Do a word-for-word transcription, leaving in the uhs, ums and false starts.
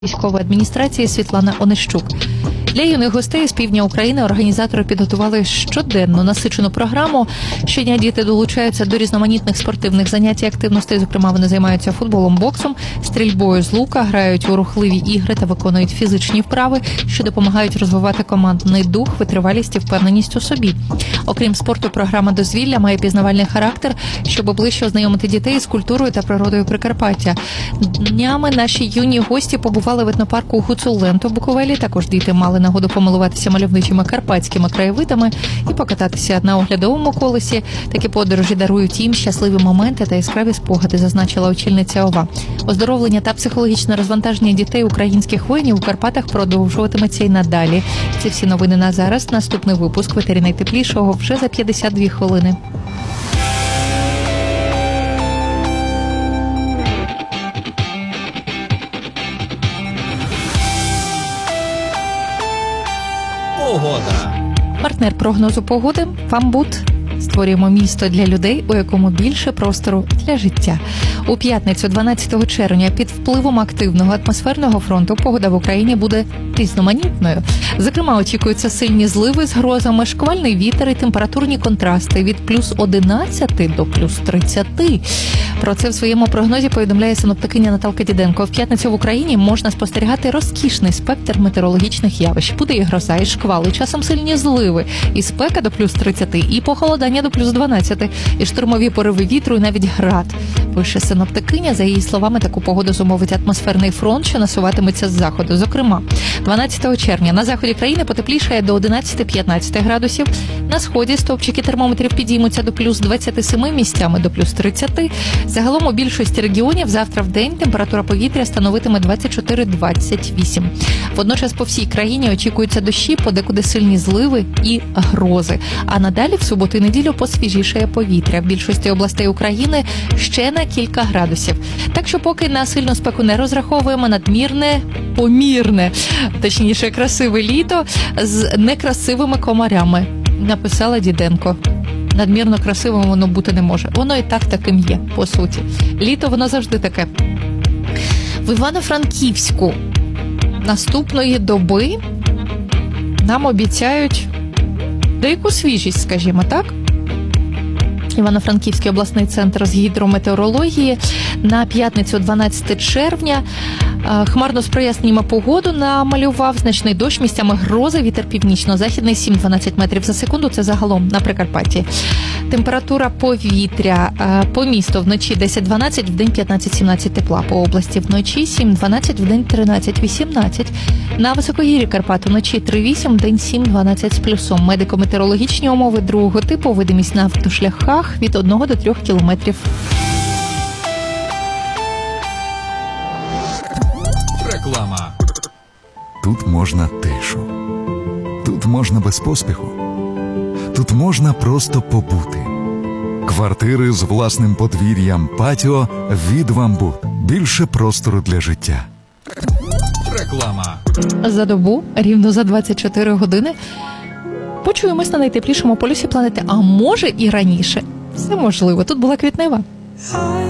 військової адміністрації Світлана Онищук. Для юних гостей з півдня України організатори підготували щоденну насичену програму. Щодня діти долучаються до різноманітних спортивних занять і активностей. Зокрема, вони займаються футболом, боксом, стрільбою з лука, грають у рухливі ігри та виконують фізичні вправи, що допомагають розвивати командний дух, витривалість і впевненість у собі. Окрім спорту, програма дозвілля має пізнавальний характер, щоб ближче ознайомити дітей з культурою та природою Прикарпаття. Днями наші юні гості побували в етнопарку Гуцуленто в Буковелі. Також діти мали нагоду помилуватися мальовничими карпатськими краєвидами і покататися на оглядовому колесі. Такі подорожі дарують їм щасливі моменти та яскраві спогади, зазначила очільниця ОВА. Оздоровлення та психологічне розвантаження дітей українських воїнів у Карпатах продовжуватиметься й надалі. Це всі новини на зараз. Наступний випуск «Ветері найтеплішого» вже за п'ятдесят дві хвилини. Погода. Партнер прогнозу погоди «Фамбут». Створюємо місто для людей, у якому більше простору для життя. У п'ятницю, дванадцятого червня, під впливом активного атмосферного фронту погода в Україні буде різноманітною. Зокрема, очікуються сильні зливи з грозами, шквальний вітер і температурні контрасти від плюс одинадцяти до плюс тридцяти. Про це в своєму прогнозі повідомляє синоптикиня Наталка Діденко. В п'ятницю в Україні можна спостерігати розкішний спектр метеорологічних явищ. Буде і гроза, і шквали, часом сильні зливи, і спека до плюс тридцяти, і похолодання до плюс дванадцяти, і штурмові пориви вітру, і навіть град. Пише синоптикиня. За її словами, таку погоду зумовить атмосферний фронт, що насуватиметься з заходу. Зокрема, дванадцятого червня на заході країни потеплішає до одинадцяти-п'ятнадцяти градусів. На сході стовпчики термометрів підіймуться до плюс двадцяти семи, місцями до плюс тридцяти. Загалом у більшості регіонів завтра в день температура повітря становитиме двадцять чотири - двадцять вісім. Водночас по всій країні очікуються дощі, подекуди сильні зливи і грози. А надалі в суботу і неділю посвіжішає повітря. В більшості областей України ще на кілька градусів. Так що поки на сильну спеку не розраховуємо, надмірне, помірне, точніше красиве літо з некрасивими комарями, написала Діденко. Надмірно красивим воно бути не може. Воно і так таким є, по суті. Літо воно завжди таке. В Івано-Франківську наступної доби нам обіцяють деяку свіжість, скажімо так. Івано-Франківський обласний центр з гідрометеорології на п'ятницю, дванадцятого червня, хмарно з проясненнями погоду намалював, значний дощ, місцями грози, вітер північно-західний сім - дванадцять метрів за секунду, це загалом на Прикарпатті. Температура повітря по місту вночі десять - дванадцять, вдень п'ятнадцять - сімнадцять тепла, по області вночі сім - дванадцять, вдень тринадцять - вісімнадцять. На високогір'ї Карпат вночі три - вісім, вдень сім - дванадцять з плюсом. Медико-метеорологічні умови другого типу, видимість на автошляхах від одного до трьох кілометрів. Реклама. Тут можна тишу. Тут можна без поспіху. Тут можна просто побути. Квартири з власним подвір'ям, патіо від «Фамбут». Більше простору для життя. Реклама. За добу, рівно за двадцять чотири години, почуємось на найтеплішому полюсі планети. А може і раніше. Все можливо. Тут була Квітнева.